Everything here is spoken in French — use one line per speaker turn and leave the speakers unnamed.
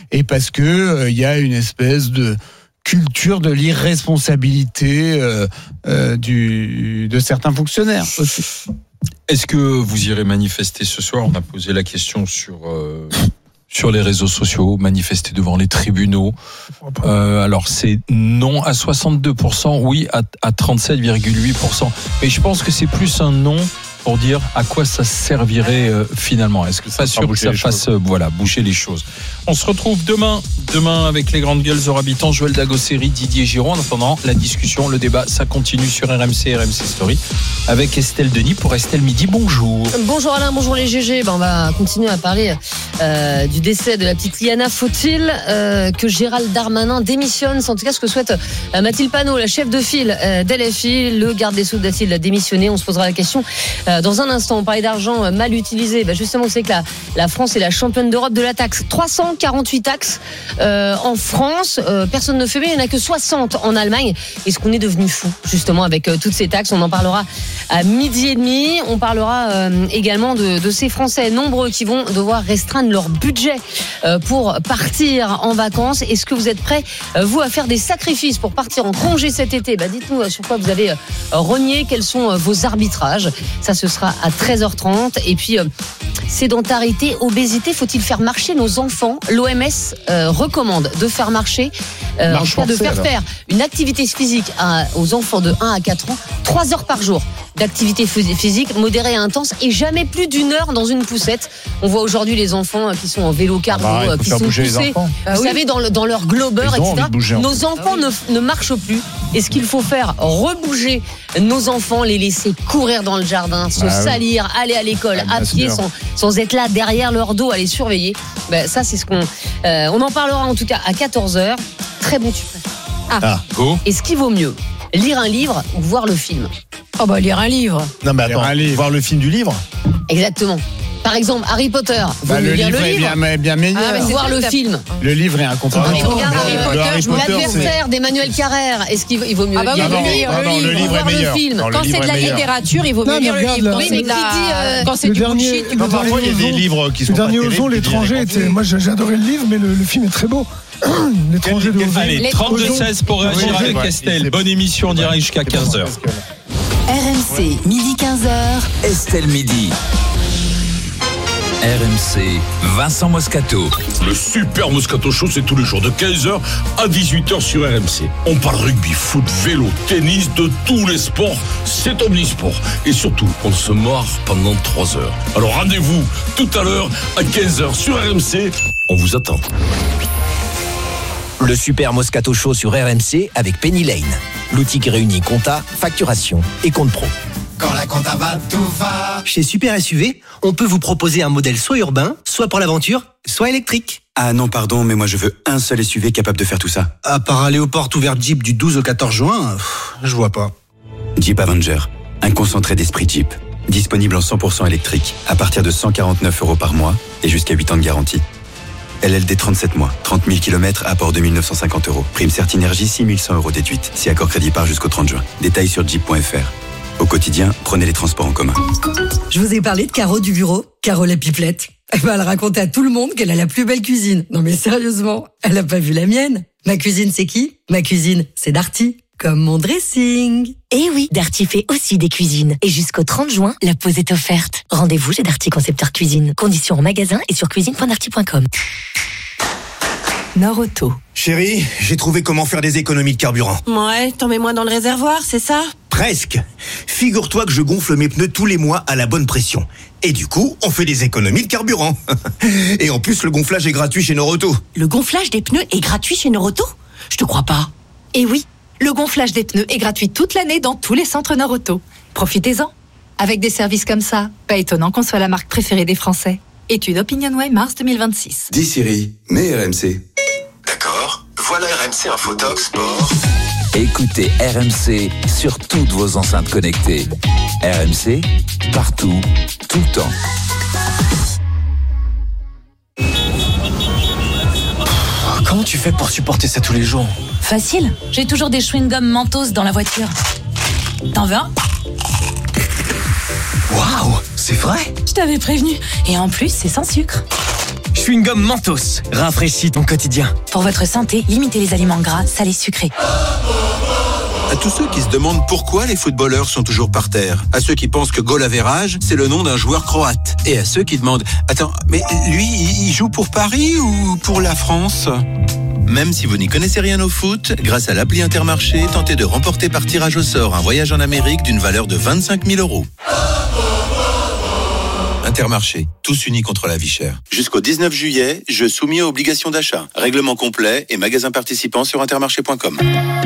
et parce que y a une espèce de culture de l'irresponsabilité de certains fonctionnaires aussi.
Est-ce que vous irez manifester ce soir ? On a posé la question sur les réseaux sociaux, manifester devant les tribunaux. Alors c'est non à 62%, oui à 37,8%. Mais je pense que c'est plus un non pour dire à quoi ça servirait finalement. Est-ce que ça sûr que ça fasse bouger les choses. On se retrouve demain avec les grandes gueules aux habitants, Joël Dagosseri, Didier Giraud. En attendant, la discussion, le débat, ça continue sur RMC Story avec Estelle Denis pour Estelle Midi. Bonjour.
Bonjour Alain, bonjour les GG. On va continuer à parler du décès de la petite Liana. Faut-il que Gérald Darmanin démissionne ? C'est en tout cas ce que souhaite Mathilde Panot, la chef de file d'LFI. Le garde des Sceaux a démissionné. On se posera la question dans un instant. On parlait d'argent mal utilisé. Justement, vous savez que la France est la championne d'Europe de la taxe. 348 taxes en France. Personne ne fait mieux. Il n'y en a que 60 en Allemagne. Est-ce qu'on est devenu fou justement avec toutes ces taxes ? On en parlera à 12h30. On parlera également de ces Français nombreux qui vont devoir restreindre leur budget pour partir en vacances. Est-ce que vous êtes prêts, vous, à faire des sacrifices pour partir en congé cet été ? Dites-nous sur quoi vous avez rogné, quels sont vos arbitrages. Ça, ce sera à 13h30. Et puis, sédentarité, obésité, faut-il faire marcher nos enfants ? L'OMS recommande de faire marcher, en tout cas de faire une activité physique aux enfants de 1 à 4 ans, 3 heures par jour d'activité physique modérée et intense, et jamais plus d'1 heure dans une poussette. On voit aujourd'hui les enfants qui sont en vélo cargo, qui sont poussés, vous savez, dans leur globeur, etc. Nos enfants ne marchent plus. Et ce qu'il faut faire, rebouger nos enfants, les laisser courir dans le jardin, se salir, aller à l'école à pied, sans être là derrière leur dos à les surveiller. Ça, c'est ce qu'on en parlera en tout cas à 14h. Très bon, tu préfères. Est-ce qu'il vaut mieux lire un livre ou voir le film ?
Lire un livre.
Non mais attends, voir le film du livre ?
Exactement. Par exemple, Harry Potter.
Le livre est bien meilleur.
Voir le film.
Le livre est incomparable.
L'adversaire d'Emmanuel Carrère. Est-ce qu'il vaut mieux lire
le livre est meilleur.
Quand c'est de la littérature, il vaut mieux lire le livre. Quand c'est du bullshit, tu peux pas.
Parfois, il y a des livres qui sont pas terribles.
Le dernier Ozon, l'étranger, moi j'ai adoré le livre, mais le film est très beau. L'étranger de Ozon.
Allez, 32-16 pour réagir avec Estelle. Bonne émission en direct jusqu'à 15h.
RMC, midi 15h.
Estelle Midi. RMC, Vincent Moscato.
Le Super Moscato Show, c'est tous les jours de 15h à 18h sur RMC. On parle rugby, foot, vélo, tennis, de tous les sports. C'est omnisport. Et surtout, on se marre pendant 3 heures. Alors rendez-vous tout à l'heure à 15h sur RMC. On vous attend.
Le Super Moscato Show sur RMC avec Penny Lane. L'outil qui réunit compta, facturation et compte pro.
Quand la compta va, tout va.
Chez Super SUV, on peut vous proposer un modèle soit urbain, soit pour l'aventure, soit électrique.
Ah non, pardon, mais moi je veux un seul SUV capable de faire tout ça.
À part aller aux portes ouvertes Jeep du 12 au 14 juin, je vois pas.
Jeep Avenger, un concentré d'esprit Jeep. Disponible en 100% électrique, à partir de 149 € par mois et jusqu'à 8 ans de garantie. LLD 37 mois, 30 000 km, apport de 1 950 €. Prime Certinergie, 6 100 € déduite. Si accord crédit part jusqu'au 30 juin. Détails sur jeep.fr. Au quotidien, prenez les transports en commun.
Je vous ai parlé de Caro du bureau, Caro la pipelette. Elle racontait à tout le monde qu'elle a la plus belle cuisine. Non mais sérieusement, elle a pas vu la mienne. Ma cuisine, c'est qui ? Ma cuisine, c'est Darty. Comme mon dressing.
Eh oui, Darty fait aussi des cuisines. Et jusqu'au 30 juin, la pause est offerte. Rendez-vous chez Darty Concepteur Cuisine. Conditions en magasin et sur cuisine.darty.com. Nord-Auto.
Chérie, j'ai trouvé comment faire des économies de carburant.
Ouais, t'en mets moins dans le réservoir, c'est ça ?
Presque. Figure-toi que je gonfle mes pneus tous les mois à la bonne pression. Et du coup, on fait des économies de carburant. Et en plus, le gonflage est gratuit chez Nord-Auto.
Le gonflage des pneus est gratuit chez Nord-Auto ? Je te crois pas.
Eh oui, le gonflage des pneus est gratuit toute l'année dans tous les centres Nord-Auto. Profitez-en. Avec des services comme ça, pas étonnant qu'on soit la marque préférée des Français. Étude OpinionWay mars 2026.
Dis Siri, mets RMC.
D'accord, voilà RMC Infotox Sport.
Écoutez RMC sur toutes vos enceintes connectées. RMC, partout, tout le temps.
Comment tu fais pour supporter ça tous les jours ?
Facile, j'ai toujours des chewing-gums Mentos dans la voiture. T'en veux un ?
Waouh, c'est vrai ?
Je t'avais prévenu. Et en plus, c'est sans sucre.
Chewing-gum Mentos. Rafraîchis ton quotidien.
Pour votre santé, limitez les aliments gras, salés, sucrés.
À tous ceux qui se demandent pourquoi les footballeurs sont toujours par terre. À ceux qui pensent que goal average, c'est le nom d'un joueur croate. Et à ceux qui demandent, attends, mais lui, il joue pour Paris ou pour la France ? Même si vous n'y connaissez rien au foot, grâce à l'appli Intermarché, tentez de remporter par tirage au sort un voyage en Amérique d'une valeur de 25 000 €. Intermarché, tous unis contre la vie chère. Jusqu'au 19 juillet, jeu soumis à obligation d'achat. Règlement complet et magasins participants sur intermarché.com.